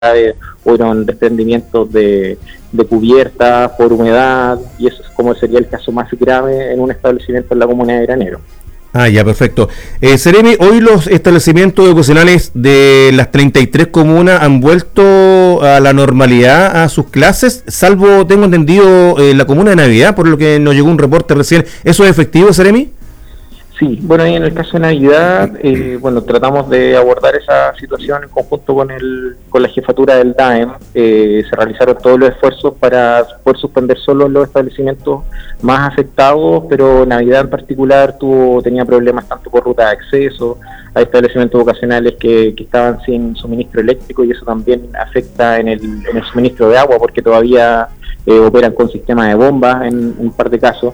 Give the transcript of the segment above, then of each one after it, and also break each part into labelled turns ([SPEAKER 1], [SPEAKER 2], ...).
[SPEAKER 1] hubieron desprendimientos de cubierta por humedad, y eso es como sería el caso más grave en un establecimiento en la comuna de Granero.
[SPEAKER 2] Ah, ya, perfecto. Seremi, hoy los establecimientos educacionales de las 33 comunas han vuelto a la normalidad a sus clases, salvo, tengo entendido, la comuna de Navidad, por lo que nos llegó un reporte recién. ¿Eso es efectivo, Seremi?
[SPEAKER 1] Sí, bueno, y en el caso de Navidad, bueno, tratamos de abordar esa situación en conjunto con la jefatura del DAEM. Se realizaron todos los esfuerzos para poder suspender solo los establecimientos más afectados, pero Navidad en particular tenía problemas tanto por ruta de acceso, hay establecimientos vocacionales que estaban sin suministro eléctrico, y eso también afecta en el suministro de agua, porque todavía operan con sistemas de bombas en un par de casos.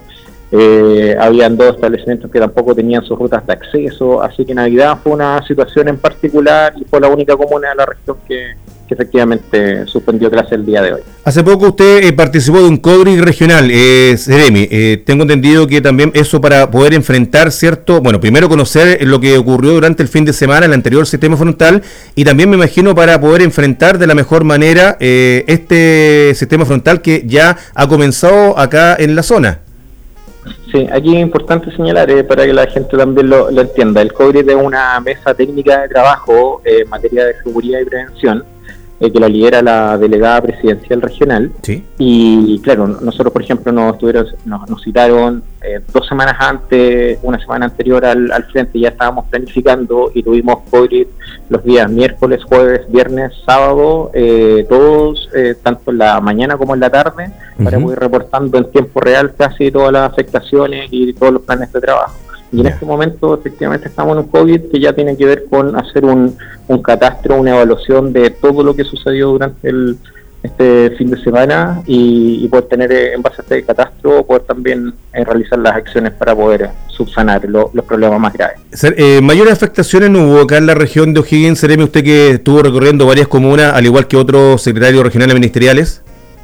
[SPEAKER 1] Habían 2 establecimientos que tampoco tenían sus rutas de acceso, así que Navidad fue una situación en particular y fue la única comuna de la región que efectivamente suspendió clase el día de hoy.
[SPEAKER 2] Hace poco usted participó de un COGRI regional, Seremi. Tengo entendido que también eso para poder enfrentar, ¿cierto? Bueno, primero conocer lo que ocurrió durante el fin de semana, el anterior sistema frontal, y también me imagino para poder enfrentar de la mejor manera este sistema frontal que ya ha comenzado acá en la zona.
[SPEAKER 1] Sí, aquí es importante señalar, para que la gente también lo entienda, el COGRI es una mesa técnica de trabajo en materia de seguridad y prevención, que la lidera la delegada presidencial regional.
[SPEAKER 2] Sí.
[SPEAKER 1] Y claro, nosotros por ejemplo nos citaron 2 semanas antes, una semana anterior al frente, ya estábamos planificando y tuvimos COGRI los días miércoles, jueves, viernes, sábado, todos, tanto en la mañana como en la tarde, para poder ir reportando en tiempo real casi todas las afectaciones y todos los planes de trabajo. Y en este momento efectivamente estamos en un COVID que ya tiene que ver con hacer un catastro, una evaluación de todo lo que sucedió durante este fin de semana, y poder tener en base a este catastro, poder también realizar las acciones para poder subsanar los problemas más graves.
[SPEAKER 2] ¿Mayores afectaciones no hubo acá en la región de O'Higgins, Seremi, usted que estuvo recorriendo varias comunas, al igual que otros secretarios regionales ministeriales?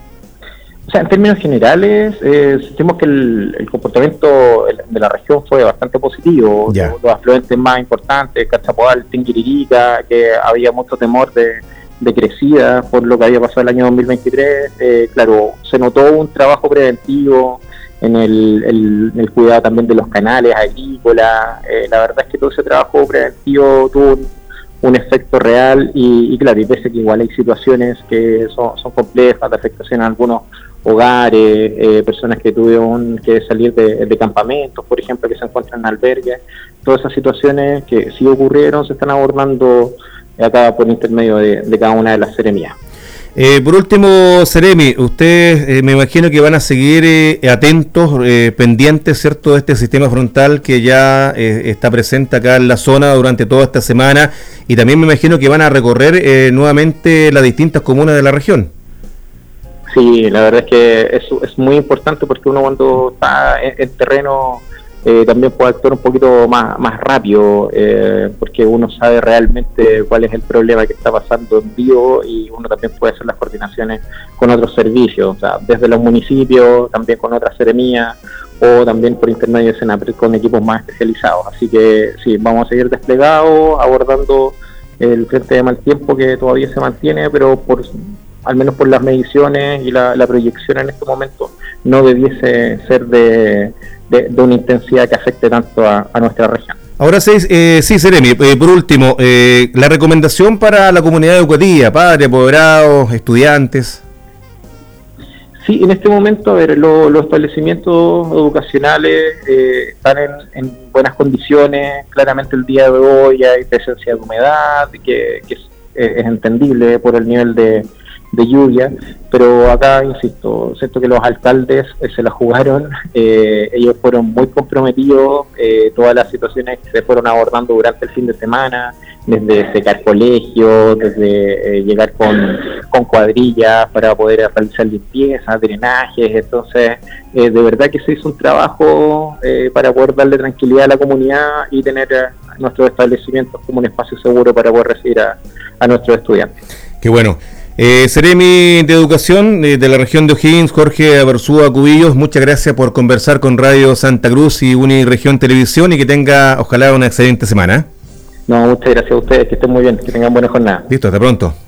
[SPEAKER 1] O sea, en términos generales, sentimos que el comportamiento de la región fue bastante positivo. Los afluentes más importantes, Cachapoal, Tinguiririca, que había mucho temor de crecida por lo que había pasado el año 2023. Claro, se notó un trabajo preventivo en el cuidado también de los canales agrícolas. La verdad es que todo ese trabajo preventivo tuvo un efecto real, y claro, y pese que igual hay situaciones que son complejas, de afectación a algunos hogares, personas que tuvieron que salir de campamentos, por ejemplo, que se encuentran en albergues, todas esas situaciones que sí ocurrieron se están abordando acá por intermedio de cada una de las seremías.
[SPEAKER 2] Por último, Seremi, ustedes me imagino que van a seguir atentos, pendientes, ¿cierto?, de este sistema frontal que ya está presente acá en la zona durante toda esta semana, y también me imagino que van a recorrer nuevamente las distintas comunas de la región.
[SPEAKER 1] Sí, la verdad es que es muy importante, porque uno cuando está en terreno también puede actuar un poquito más rápido, porque uno sabe realmente cuál es el problema que está pasando en vivo, y uno también puede hacer las coordinaciones con otros servicios, o sea, desde los municipios, también con otras seremías, o también por intermedio de Senapred con equipos más especializados. Así que sí, vamos a seguir desplegados, abordando el frente de mal tiempo que todavía se mantiene, pero al menos por las mediciones y la proyección en este momento, no debiese ser de una intensidad que afecte tanto a nuestra región.
[SPEAKER 2] Ahora sí, Seremi, por último, la recomendación para la comunidad educativa, padres, apoderados, estudiantes.
[SPEAKER 1] Sí, en este momento, a ver, los establecimientos educacionales están en buenas condiciones. Claramente el día de hoy hay presencia de humedad, que es entendible por el nivel de lluvia, pero acá, insisto, siento que los alcaldes se la jugaron, ellos fueron muy comprometidos, todas las situaciones que se fueron abordando durante el fin de semana, desde secar colegios, desde llegar con cuadrillas para poder realizar limpieza, drenajes. Entonces de verdad que se hizo un trabajo para poder darle tranquilidad a la comunidad y tener nuestros establecimientos como un espacio seguro para poder recibir a nuestros estudiantes.
[SPEAKER 2] Qué bueno. Seremi de Educación de la región de O'Higgins, Jorge Aberzúa Cubillos, muchas gracias por conversar con Radio Santa Cruz y Uniregión Televisión, y que tenga, ojalá, una excelente semana.
[SPEAKER 1] No, muchas gracias a ustedes, que estén muy bien, que tengan buena jornada.
[SPEAKER 2] Listo, hasta pronto.